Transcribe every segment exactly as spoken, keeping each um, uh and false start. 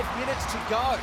Five minutes to go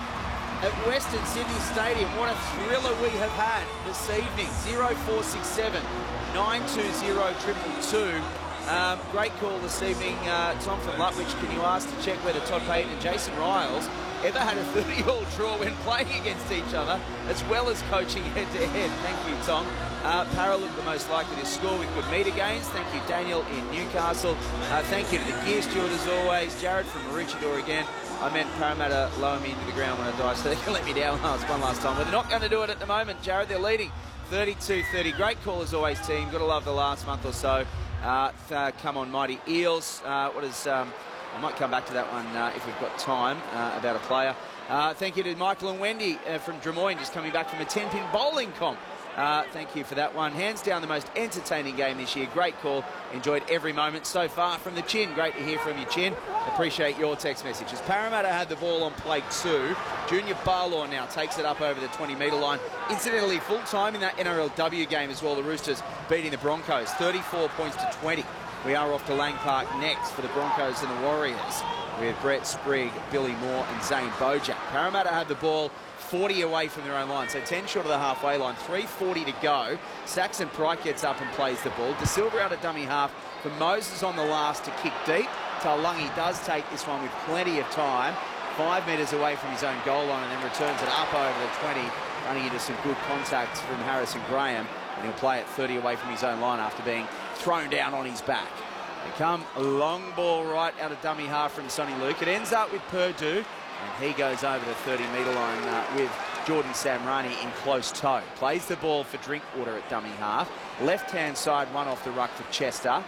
at Western Sydney Stadium. What a thriller we have had this evening. zero four six seven, nine two zero, triple two. Um, great call this evening. Uh, Tom from Lutwich, can you ask to check whether Todd Payton and Jason Riles ever had a thirty-all draw when playing against each other, as well as coaching head-to-head? Thank you, Tom. Uh, Para looked the most likely to score with good meter gains. Thank you, Daniel in Newcastle. Uh, thank you to the gear steward as always. Jared from Maroochydore again. I meant Parramatta lower me into the ground when I died, so they can let me down last one last time. But they're not going to do it at the moment, Jared. They're leading thirty-two thirty. Great call as always, team. Got to love the last month or so. Uh, uh, come on, mighty Eels. Uh, what is... Um, I might come back to that one uh, if we've got time, uh, about a player. Uh, thank you to Michael and Wendy uh, from Drummoyne, just coming back from a ten-pin bowling comp. Uh, thank you for that one. Hands down the most entertaining game this year. Great call. Enjoyed every moment so far from the Chin. Great to hear from you, Chin. Appreciate your text messages. Parramatta had the ball on play two. Junior Barlaw now takes it up over the twenty metre line. Incidentally, full time in that N R L W game as well. The Roosters beating the Broncos thirty-four points to twenty. We are off to Lang Park next for the Broncos and the Warriors with Brett Sprigg, Billy Moore and Zane Bojack. Parramatta had the ball forty away from their own line, so ten short of the halfway line, three forty to go. Saxon Pryke gets up and plays the ball. De Silva out at dummy half for Moses on the last to kick deep. Taulagi does take this one with plenty of time, five metres away from his own goal line, and then returns it up over the twenty, running into some good contact from Harrison Graham, and he'll play it thirty away from his own line after being thrown down on his back. They come a long ball right out of dummy half from Sonny Luke. It ends up with Purdue, and he goes over the thirty metre line uh, with Jordan Samrani in close tow. Plays the ball for Drinkwater at dummy half. Left-hand side, one off the ruck for Chester.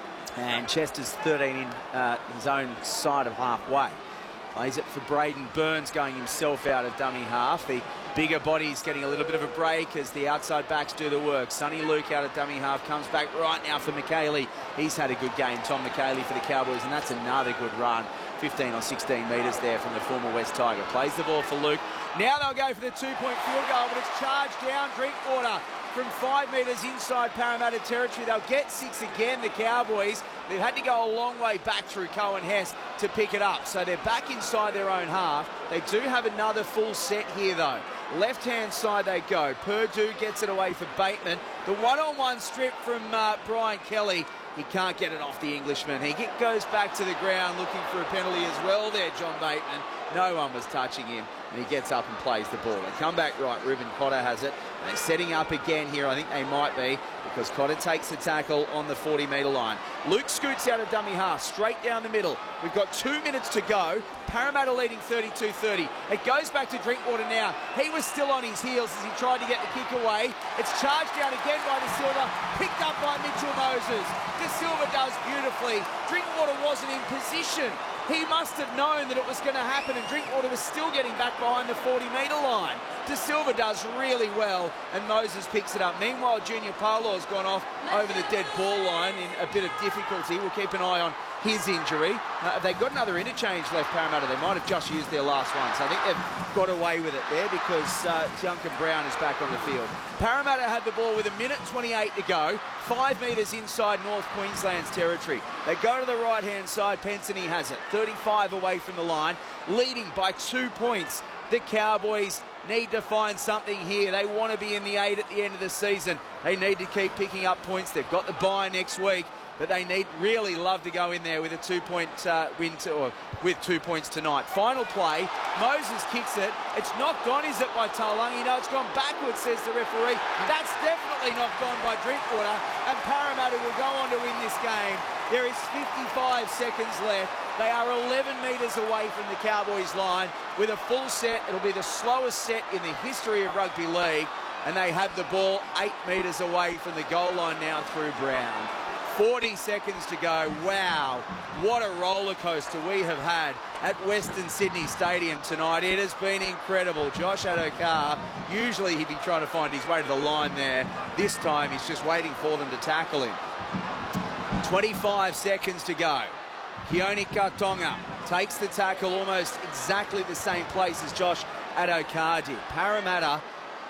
And Chester's thirteen in uh, his own side of halfway. Plays it for Braden Burns, going himself out of dummy half. The bigger body's getting a little bit of a break as the outside backs do the work. Sonny Luke out of dummy half, comes back right now for McKaylee. He's had a good game, Tom McKaylee, for the Cowboys, and that's another good run. fifteen or sixteen metres there from the former West Tiger. Plays the ball for Luke. Now they'll go for the two-point field goal, but it's charged down Drinkwater from five metres inside Parramatta territory. They'll get six again, the Cowboys. They've had to go a long way back through Cohen Hess to pick it up. So they're back inside their own half. They do have another full set here, though. Left-hand side they go. Purdue gets it away for Bateman. The one-on-one strip from uh, Brian Kelly. He can't get it off the Englishman. He goes back to the ground looking for a penalty as well there, John Bateman. No one was touching him, and he gets up and plays the ball. They come back right. Ruben Cotter has it. They're setting up again here. I think they might be, because Cotter takes the tackle on the forty metre line. Luke scoots out of dummy half, straight down the middle. We've got two minutes to go. Parramatta leading thirty-two thirty. It goes back to Drinkwater now. He was still on his heels as he tried to get the kick away. It's charged down again by De Silva, picked up by Mitchell Moses. De Silva does beautifully. Drinkwater wasn't in position. He must have known that it was going to happen, and Drinkwater was still getting back behind the forty metre line. De Silva does really well, and Moses picks it up. Meanwhile, Junior Paolo has gone off over the dead ball line in a bit of difficulty. We'll keep an eye on his injury. Uh, they've got another interchange left, Parramatta. They might have just used their last one, so I think they've got away with it there because uh, Duncan Brown is back on the field. Parramatta had the ball with a minute twenty-eight to go, five metres inside North Queensland's territory. They go to the right-hand side. Pensany has it, thirty-five away from the line, leading by two points. The Cowboys need to find something here. They want to be in the eight at the end of the season. They need to keep picking up points. They've got the bye next week, but they need really love to go in there with a two-point uh, win to, or with two points tonight. Final play, Moses kicks it. It's not gone, is it, by Taulagi? No, it's gone backwards, says the referee. That's definitely not gone by Drinkwater, and Parramatta will go on to win this game. There is fifty-five seconds left. They are eleven metres away from the Cowboys line. With a full set, it'll be the slowest set in the history of rugby league, and they have the ball eight metres away from the goal line now through Brown. forty seconds to go. Wow, what a roller coaster we have had at Western Sydney Stadium tonight. It has been incredible. Josh Addo-Carr, usually he'd be trying to find his way to the line there. This time he's just waiting for them to tackle him. twenty-five seconds to go. Keone Katonga takes the tackle almost exactly the same place as Josh Addo-Carr did. Parramatta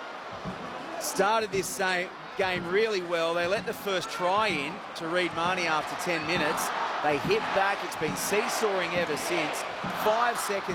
started this same game really well. They let the first try in to Reed Mahoney after ten minutes. They hit back. It's been seesawing ever since. Five seconds